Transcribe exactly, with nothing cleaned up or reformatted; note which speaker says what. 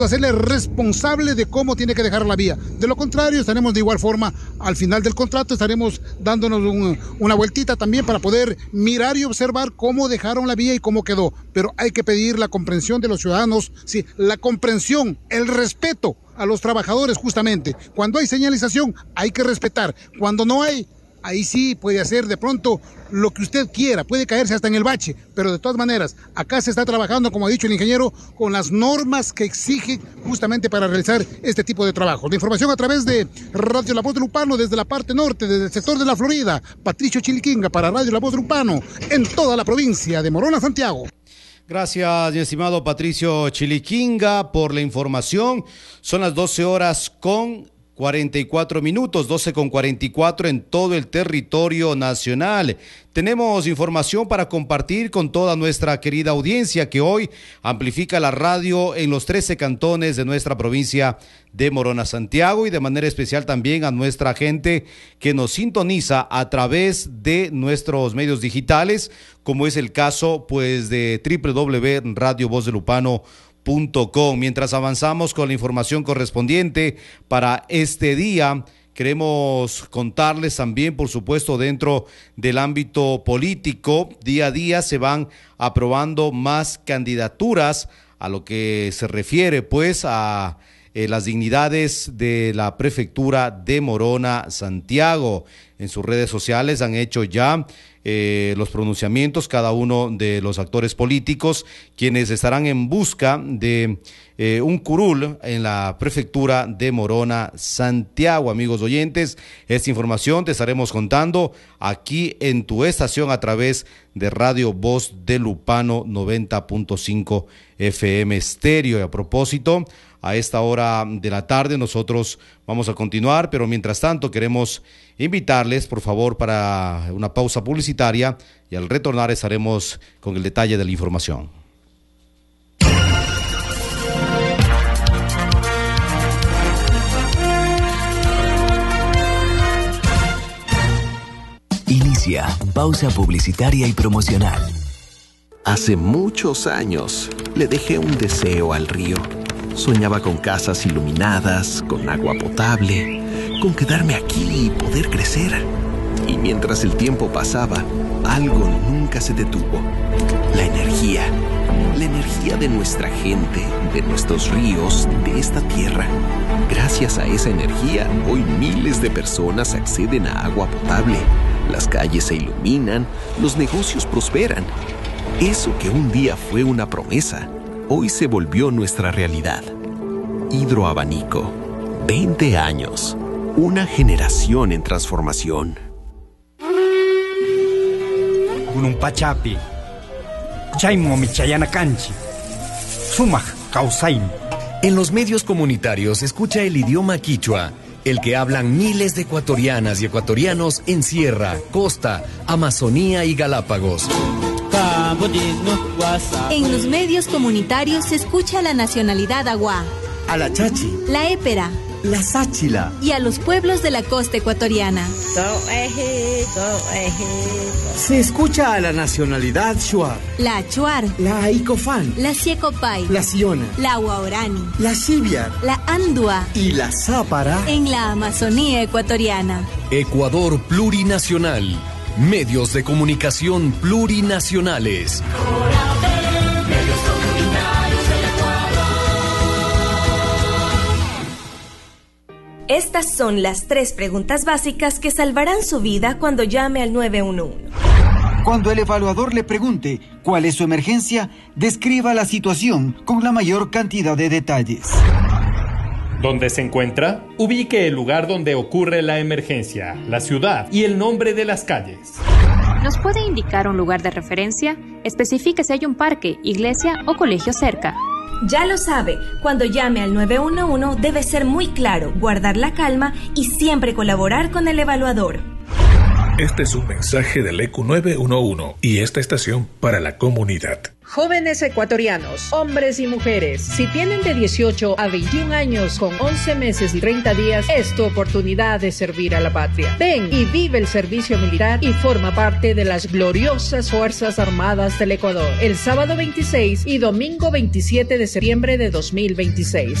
Speaker 1: hacerle responsable de cómo tiene que dejar la vía. De lo contrario, estaremos de igual forma, al final del contrato, estaremos dándonos un, una vueltita también para poder mirar y observar cómo dejaron la vía y cómo quedó. Pero hay que pedir la comprensión de los ciudadanos, sí, la comprensión, el respeto a los trabajadores justamente. Cuando hay señalización, hay que respetar. Cuando no hay, ahí sí puede hacer de pronto lo que usted quiera, puede caerse hasta en el bache, pero de todas maneras, acá se está trabajando, como ha dicho el ingeniero, con las normas que exigen justamente para realizar este tipo de trabajo. La información a través de Radio La Voz de Lupano desde la parte norte, desde el sector de la Florida. Patricio Chiliquinga para Radio La Voz de Lupano, en toda la provincia de Morona, Santiago.
Speaker 2: Gracias, mi estimado Patricio Chiliquinga, por la información. Son las doce horas con cuarenta y cuatro minutos, doce con cuarenta y cuatro en todo el territorio nacional. Tenemos información para compartir con toda nuestra querida audiencia que hoy amplifica la radio en los trece cantones de nuestra provincia de Morona, Santiago, y de manera especial también a nuestra gente que nos sintoniza a través de nuestros medios digitales, como es el caso pues de doble u doble u doble u punto radio voz de lupano punto com. Mientras avanzamos con la información correspondiente para este día, queremos contarles también, por supuesto, dentro del ámbito político, día a día se van aprobando más candidaturas a lo que se refiere pues a eh, las dignidades de la prefectura de Morona, Santiago. En sus redes sociales han hecho ya eh, los pronunciamientos cada uno de los actores políticos, quienes estarán en busca de eh, un curul en la prefectura de Morona, Santiago. Amigos oyentes, esta información te estaremos contando aquí en tu estación a través de Radio Voz de Lupano noventa punto cinco F M estéreo. Y a propósito, a esta hora de la tarde nosotros vamos a continuar, pero mientras tanto queremos invitarles, por favor, para una pausa publicitaria, y al retornar estaremos con el detalle de la información.
Speaker 3: Inicia pausa publicitaria y promocional.
Speaker 4: Hace muchos años le dejé un deseo al río. Soñaba con casas iluminadas, con agua potable, con quedarme aquí y poder crecer. Y mientras el tiempo pasaba, algo nunca se detuvo. La energía. La energía de nuestra gente, de nuestros ríos, de esta tierra. Gracias a esa energía, hoy miles de personas acceden a agua potable. Las calles se iluminan, los negocios prosperan. Eso que un día fue una promesa, hoy se volvió nuestra realidad. Hidroabanico. veinte años. Una generación en transformación.
Speaker 5: Gunung Pachapi. Chaymo Michayana Canchi. Sumaj Causain.
Speaker 6: En los medios comunitarios escucha el idioma quichua, el que hablan miles de ecuatorianas y ecuatorianos en Sierra, Costa, Amazonía y Galápagos.
Speaker 7: En los medios comunitarios se escucha la nacionalidad agua,
Speaker 5: A la Chachi.
Speaker 7: la épera
Speaker 5: La Sáchila.
Speaker 7: y a los pueblos de la costa ecuatoriana.
Speaker 5: Se escucha a la nacionalidad Shuar,
Speaker 7: La achuar,
Speaker 5: la Aicofán,
Speaker 7: la siecopay,
Speaker 5: la Siona,
Speaker 7: la guaorani,
Speaker 5: la Xiviar
Speaker 7: la andua
Speaker 5: y la Zápara.
Speaker 7: en la Amazonía ecuatoriana.
Speaker 6: Ecuador Plurinacional. Medios de comunicación plurinacionales.
Speaker 8: Estas son las tres preguntas básicas que salvarán su vida cuando llame al nueve uno uno.
Speaker 9: Cuando el evaluador le pregunte cuál es su emergencia, describa la situación con la mayor cantidad de detalles.
Speaker 10: ¿Dónde se encuentra? Ubique el lugar donde ocurre la emergencia, la ciudad y el nombre de las calles.
Speaker 11: ¿Nos puede indicar un lugar de referencia? Especifique si hay un parque, iglesia o colegio cerca.
Speaker 8: Ya lo sabe, cuando llame al nueve uno uno debe ser muy claro, guardar la calma y siempre colaborar con el evaluador.
Speaker 12: Este es un mensaje del E Q nueve uno uno y esta estación para la comunidad.
Speaker 13: Jóvenes ecuatorianos, hombres y mujeres, si tienen de dieciocho a veintiún años con once meses y treinta días, es tu oportunidad de servir a la patria. Ven y vive el servicio militar y forma parte de las gloriosas Fuerzas Armadas del Ecuador, el sábado veintiséis y domingo veintisiete de septiembre de dos mil veintiséis.